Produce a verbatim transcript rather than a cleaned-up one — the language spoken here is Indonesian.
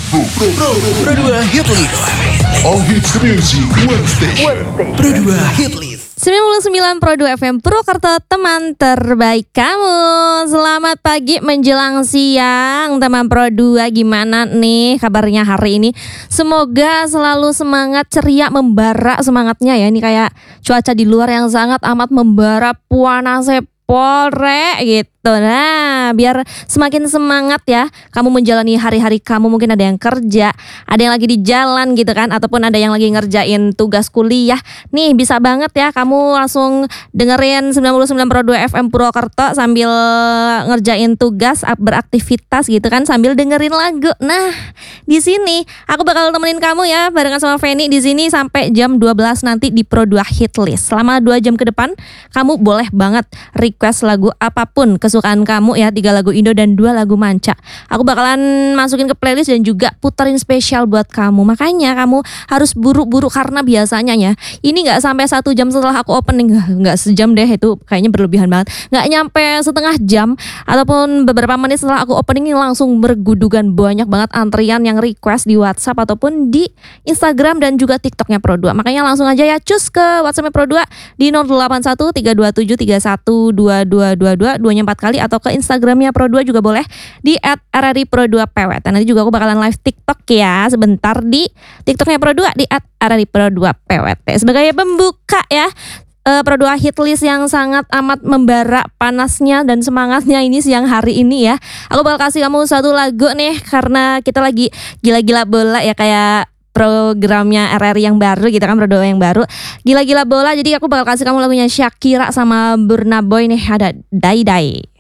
Pro, Pro, Pro, Pro dua Hit List. All hits music, one station. Pro dua Hit List. sembilan puluh sembilan Pro dua F M Purwokerto, teman terbaik kamu. Selamat pagi menjelang siang teman Pro dua. Gimana nih kabarnya hari ini? Semoga selalu semangat, ceria, membara semangatnya ya. Ini kayak cuaca di luar yang sangat amat membara, puanasnya pore gitu. Nah, biar semakin semangat ya kamu menjalani hari-hari kamu. Mungkin ada yang kerja, ada yang lagi di jalan gitu kan, ataupun ada yang lagi ngerjain tugas kuliah. Nih bisa banget ya kamu langsung dengerin sembilan puluh sembilan Pro dua F M Purwokerto sambil ngerjain tugas, beraktivitas gitu kan, sambil dengerin lagu. Nah, di sini aku bakal temenin kamu ya barengan sama Feni di sini sampai jam dua belas nanti di Pro dua Hit List. Selama dua jam ke depan kamu boleh banget request lagu apapun kesukaan kamu ya, tiga lagu Indo dan dua lagu manca. Aku bakalan masukin ke playlist dan juga puterin spesial buat kamu. Makanya kamu harus buru-buru karena biasanya ya ini nggak sampai satu jam setelah aku opening, nggak sejam deh, itu kayaknya berlebihan banget. Nggak nyampe setengah jam ataupun beberapa menit setelah aku opening ini langsung bergudugan banyak banget antrian yang request di WhatsApp ataupun di Instagram dan juga TikToknya Pro dua. Makanya langsung aja ya cus ke WhatsAppnya Pro dua di nol delapan satu tiga dua tujuh tiga satu dua dua dua dua duanya empat kali, atau ke Instagramnya Pro dua juga boleh di et r r i pro dua p w t. Nanti juga aku bakalan live TikTok ya sebentar di TikToknya Pro dua di et r r i pro dua p w t sebagai pembuka ya. Uh, Pro dua Hit List yang sangat amat membara panasnya dan semangatnya ini siang hari ini ya. Aku bakal kasih kamu satu lagu nih karena kita lagi gila-gila bola ya, kayak programnya R R I yang baru gitu kan, Pro dua yang baru gila-gila bola. Jadi aku bakal kasih kamu lagunya Shakira sama Burna Boy nih, ada Dai Dai.